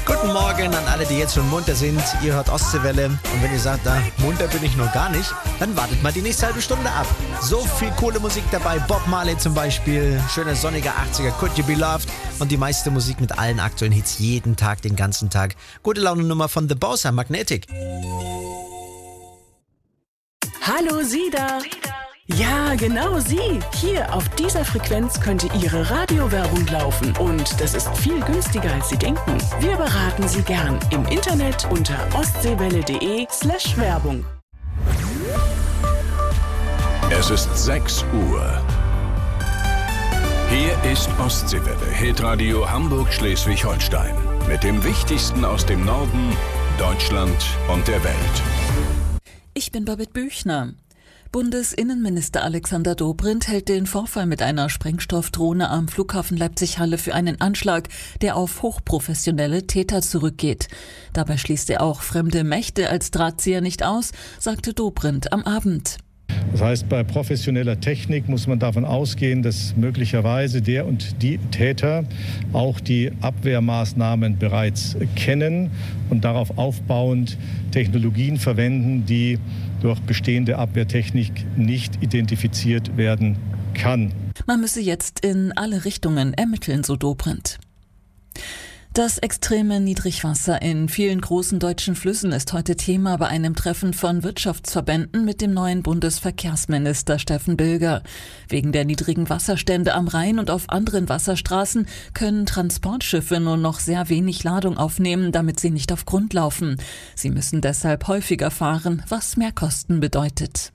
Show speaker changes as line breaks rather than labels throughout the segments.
Guten Morgen an alle, die jetzt schon munter sind. Ihr hört Ostseewelle. Und wenn ihr sagt, munter bin ich noch gar nicht, dann wartet mal die nächste halbe Stunde ab. So viel coole Musik dabei. Bob Marley zum Beispiel. Schöner sonniger 80er, Could You Be Loved. Und die meiste Musik mit allen aktuellen Hits jeden Tag, den ganzen Tag. Gute Laune-Nummer von The Bossa, Magnetic.
Hallo, Sie da. Ja, genau Sie. Hier auf dieser Frequenz könnte Ihre Radiowerbung laufen. Und das ist viel günstiger, als Sie denken. Wir beraten Sie gern im Internet unter ostseewelle.de/Werbung.
Es ist 6 Uhr. Hier ist Ostseewelle, Hitradio Hamburg-Schleswig-Holstein. Mit dem Wichtigsten aus dem Norden, Deutschland und der Welt.
Ich bin Babette Büchner. Bundesinnenminister Alexander Dobrindt hält den Vorfall mit einer Sprengstoffdrohne am Flughafen Leipzig-Halle für einen Anschlag, der auf hochprofessionelle Täter zurückgeht. Dabei schließt er auch fremde Mächte als Drahtzieher nicht aus, sagte Dobrindt am Abend.
Das heißt, bei professioneller Technik muss man davon ausgehen, dass möglicherweise der und die Täter auch die Abwehrmaßnahmen bereits kennen und darauf aufbauend Technologien verwenden, die durch bestehende Abwehrtechnik nicht identifiziert werden kann.
Man müsse jetzt in alle Richtungen ermitteln, so Dobrindt. Das extreme Niedrigwasser in vielen großen deutschen Flüssen ist heute Thema bei einem Treffen von Wirtschaftsverbänden mit dem neuen Bundesverkehrsminister Steffen Bilger. Wegen der niedrigen Wasserstände am Rhein und auf anderen Wasserstraßen können Transportschiffe nur noch sehr wenig Ladung aufnehmen, damit sie nicht auf Grund laufen. Sie müssen deshalb häufiger fahren, was Mehrkosten bedeutet.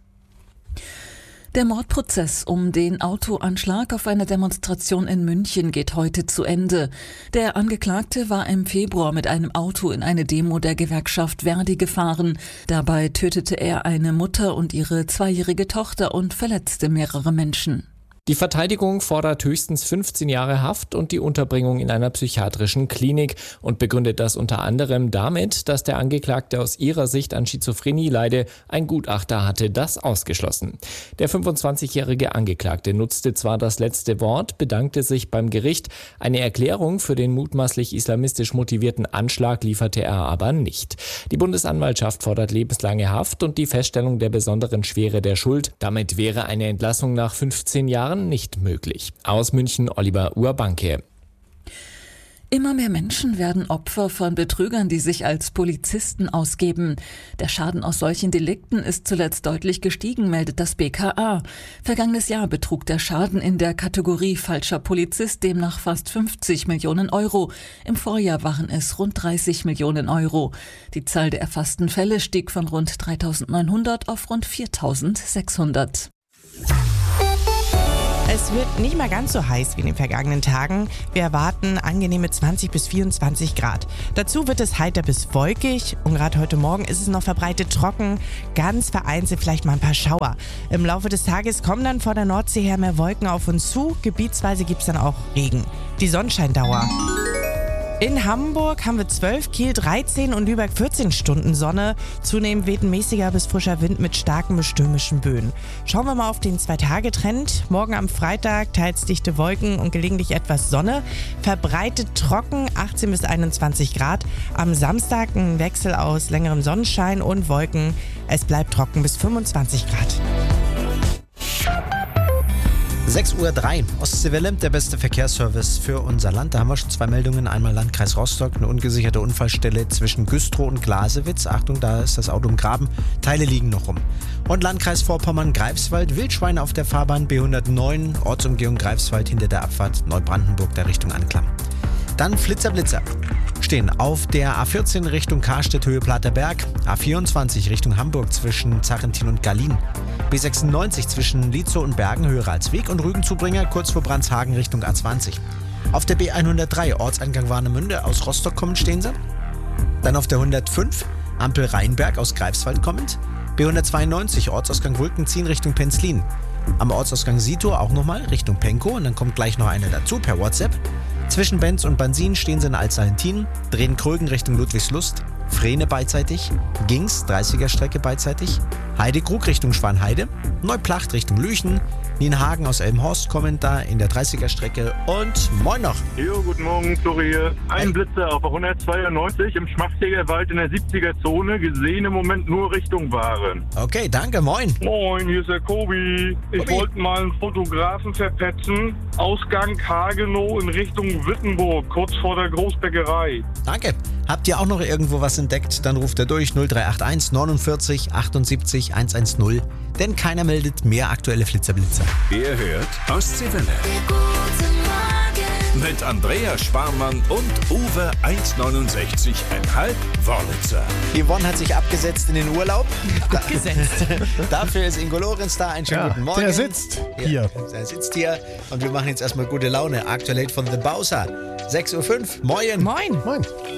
Der Mordprozess um den Autoanschlag auf einer Demonstration in München geht heute zu Ende. Der Angeklagte war im Februar mit einem Auto in eine Demo der Gewerkschaft Verdi gefahren. Dabei tötete er eine Mutter und ihre 2-jährige Tochter und verletzte mehrere Menschen.
Die Verteidigung fordert höchstens 15 Jahre Haft und die Unterbringung in einer psychiatrischen Klinik und begründet das unter anderem damit, dass der Angeklagte aus ihrer Sicht an Schizophrenie leide. Ein Gutachter hatte das ausgeschlossen. Der 25-jährige Angeklagte nutzte zwar das letzte Wort, bedankte sich beim Gericht. Eine Erklärung für den mutmaßlich islamistisch motivierten Anschlag lieferte er aber nicht. Die Bundesanwaltschaft fordert lebenslange Haft und die Feststellung der besonderen Schwere der Schuld. Damit wäre eine Entlassung nach 15 Jahren nicht möglich. Aus München, Oliver Urbanke.
Immer mehr Menschen werden Opfer von Betrügern, die sich als Polizisten ausgeben. Der Schaden aus solchen Delikten ist zuletzt deutlich gestiegen, meldet das BKA. Vergangenes Jahr betrug der Schaden in der Kategorie falscher Polizist demnach fast 50 Millionen Euro. Im Vorjahr waren es rund 30 Millionen Euro. Die Zahl der erfassten Fälle stieg von rund 3.900 auf rund 4.600.
Es wird nicht mal ganz so heiß wie in den vergangenen Tagen. Wir erwarten angenehme 20 bis 24 Grad. Dazu wird es heiter bis wolkig und gerade heute Morgen ist es noch verbreitet trocken. Ganz vereinzelt vielleicht mal ein paar Schauer. Im Laufe des Tages kommen dann vor der Nordsee her mehr Wolken auf uns zu. Gebietsweise gibt es dann auch Regen. Die Sonnenscheindauer. In Hamburg haben wir 12, Kiel 13 und Lübeck 14 Stunden Sonne. Zunehmend weht ein mäßiger bis frischer Wind mit starken bis stürmischen Böen. Schauen wir mal auf den 2-Tage-Trend. Morgen am Freitag teils dichte Wolken und gelegentlich etwas Sonne. Verbreitet trocken, 18 bis 21 Grad. Am Samstag ein Wechsel aus längerem Sonnenschein und Wolken. Es bleibt trocken bis 25 Grad.
6.03 Uhr, Ostseewelle, der beste Verkehrsservice für unser Land. Da haben wir schon 2 Meldungen. Einmal Landkreis Rostock, eine ungesicherte Unfallstelle zwischen Güstrow und Glasewitz. Achtung, da ist das Auto im Graben. Teile liegen noch rum. Und Landkreis Vorpommern-Greifswald, Wildschweine auf der Fahrbahn B109, Ortsumgehung Greifswald hinter der Abfahrt Neubrandenburg der Richtung Anklam. Dann Flitzer stehen auf der A14 Richtung Karstedt, Höhe Platerberg, A24 Richtung Hamburg zwischen Zachentin und Gallien, B96 zwischen Lietzow und Bergen, Höhe Ralsweg und Rügenzubringer kurz vor Brandshagen Richtung A20. Auf der B103 Ortseingang Warnemünde aus Rostock kommend stehen sie. Dann auf der 105 Ampel Rheinberg aus Greifswald kommend, B192 Ortsausgang Wulkenziehen Richtung Penzlin. Am Ortsausgang Sito auch nochmal Richtung Penkow und dann kommt gleich noch eine dazu per WhatsApp. Zwischen Benz und Bansin stehen sie in Altsalentin, drehen Krögen Richtung Ludwigslust, Frehne beidseitig, Gings 30er Strecke beidseitig, Heidekrug Richtung Schwanheide, Neuplacht Richtung Lüchen, Nienhagen aus Elmhorst kommen da in der 30er-Strecke. Und moin noch.
Jo, guten Morgen, Flori hier. Ein Blitzer auf der 192 im Schmachtägerwald in der 70er-Zone. Gesehen im Moment nur Richtung Waren.
Okay, danke, moin.
Moin, hier ist der Kobi. Ich wollte mal einen Fotografen verpetzen. Ausgang Hagenow in Richtung Wittenburg, kurz vor der Großbäckerei.
Danke. Habt ihr auch noch irgendwo was entdeckt? Dann ruft er durch 0381 49 78 110. Denn keiner meldet mehr aktuelle Flitzer-Blitzer.
Ihr hört Ostseewelle. Mit Andreas Sparmann und Uwe 1,69,5 Wörlitzer.
Yvonne hat sich abgesetzt in den Urlaub.
Abgesetzt.
Dafür ist Ingo Lorenz da. Einen schönen guten Morgen.
Der sitzt hier.
Der sitzt hier. Und wir machen jetzt erstmal gute Laune. Aktuell von The Bowser. 6:05 Uhr. Moin.
Moin.
Moin.